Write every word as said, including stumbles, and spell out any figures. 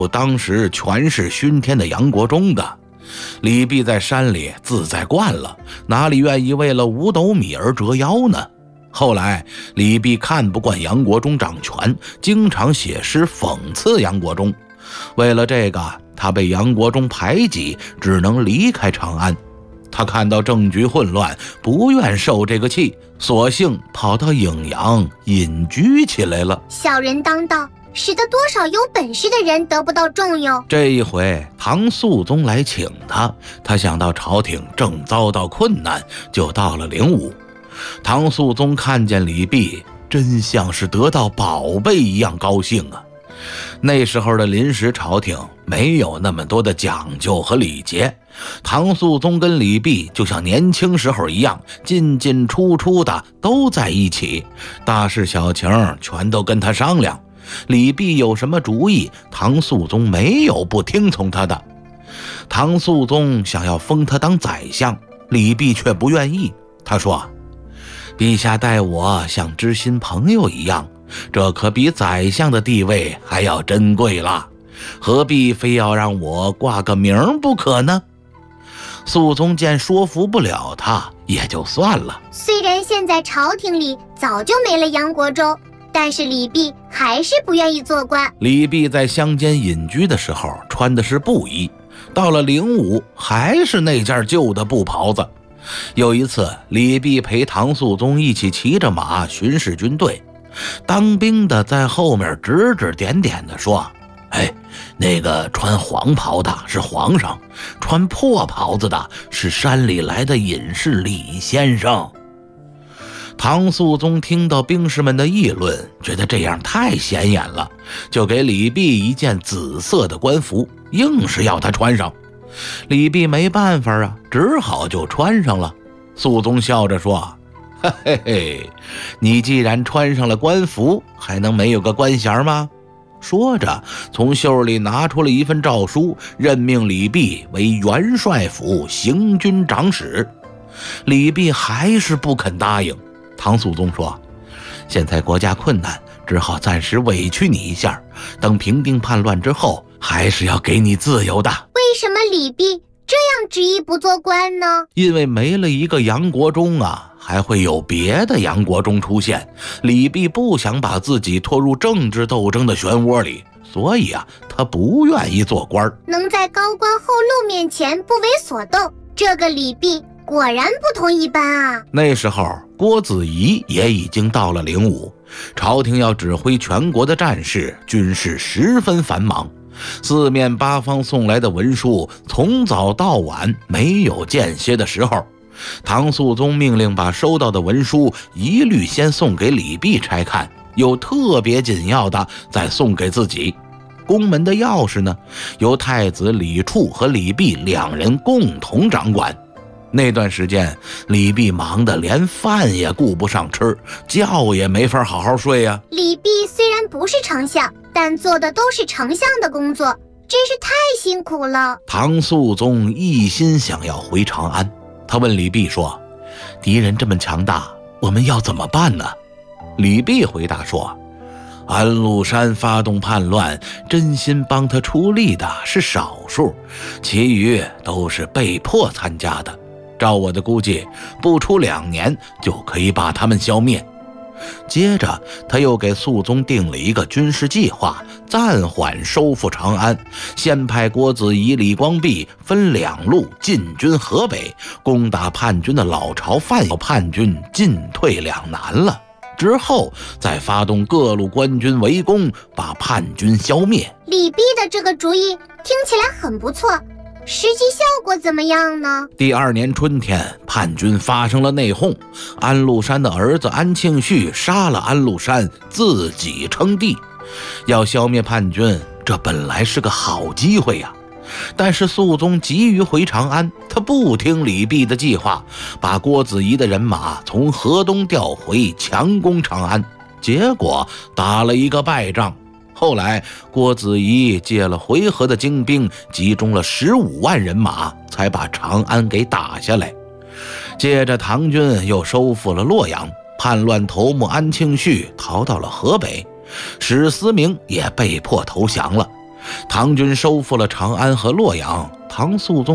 当时全是熏天的杨国忠的。李泌在山里自在惯了，哪里愿意为了五斗米而折腰呢？后来李泌看不惯杨国忠掌权，经常写诗讽刺杨国忠。为了这个，他被杨国忠排挤，只能离开长安。他看到政局混乱，不愿受这个气，索性跑到颍阳隐居起来了。 小人当道，使得多少有本事的人得不到重用。 这一回唐肃宗来请他，他想到朝廷正遭到困难，就到了灵武。唐肃宗看见李泌，真像是得到宝贝一样高兴啊。那时候的临时朝廷没有那么多的讲究和礼节，唐肃宗跟李泌就像年轻时候一样，进进出出的都在一起，大事小情全都跟他商量。李泌有什么主意，唐肃宗没有不听从他的。唐肃宗想要封他当宰相，李泌却不愿意。他说：陛下待我像知心朋友一样，这可比宰相的地位还要珍贵了，何必非要让我挂个名不可呢？肃宗见说服不了他，也就算了。 虽然现在朝廷里早就没了杨国忠，但是李泌还是不愿意做官。 李泌在乡间隐居的时候穿的是布衣，到了灵武还是那件旧的布袍子。有一次，李泌陪唐肃宗一起骑着马巡视军队，当兵的在后面指指点点地说：哎，那个穿黄袍的是皇上，穿破袍子的是山里来的隐士李先生。唐肃宗听到兵士们的议论，觉得这样太显眼了，就给李泌一件紫色的官服，硬是要他穿上。李泌没办法啊，只好就穿上了。肃宗笑着说：嘿嘿嘿，你既然穿上了官服，还能没有个官衔吗？说着从袖里拿出了一份诏书，任命李泌为元帅府行军长史。李泌还是不肯答应。唐肃宗说：现在国家困难，只好暂时委屈你一下，等平定叛乱之后，还是要给你自由的。 为什么李泌这样执意不做官呢？ 因为没了一个杨国忠啊，还会有别的杨国忠出现。李泌不想把自己拖入政治斗争的漩涡里，所以啊，他不愿意做官。 能在高官厚禄面前不为所动，这个李泌果然不同一般啊。 那时候郭子仪也已经到了灵武，朝廷要指挥全国的战事，军事十分繁忙，四面八方送来的文书从早到晚没有间歇的时候。唐肃宗命令把收到的文书一律先送给李泌拆看，有特别紧要的再送给自己。宫门的钥匙呢，由太子李处和李泌两人共同掌管。那段时间，李泌忙得连饭也顾不上吃，觉也没法好好睡啊。 李泌虽然不是丞相，但做的都是丞相的工作，真是太辛苦了。 唐肃宗一心想要回长安，他问李泌说：敌人这么强大，我们要怎么办呢？李泌回答说：安禄山发动叛乱，真心帮他出力的是少数，其余都是被迫参加的。照我的估计，不出两年就可以把他们消灭。接着他又给肃宗定了一个军事计划，暂缓收复长安，先派郭子仪、李光弼分两路进军河北，攻打叛军的老巢范有叛军进退两难了，之后再发动各路官军围攻，把叛军消灭。 李泌的这个主意听起来很不错，实际效果怎么样呢？ 第二年春天，叛军发生了内讧，安禄山的儿子安庆绪杀了安禄山，自己称帝。要消灭叛军，这本来是个好机会呀、啊。但是肃宗急于回长安，他不听李泌的计划，把郭子仪的人马从河东调回，强攻长安，结果打了一个败仗。后来郭子仪借了回纥的精兵，集中了十五万人马，才把长安给打下来。接着唐军又收复了洛阳，叛乱头目安庆绪逃到了河北，史思明也被迫投降了。 唐军收复了长安和洛阳，唐肃宗